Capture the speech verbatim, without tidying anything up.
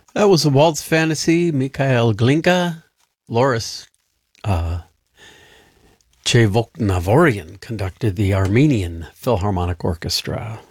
That was a waltz fantasy. Mikhail Glinka, Loris uh, Chevoknavorian conducted the Armenian Philharmonic Orchestra.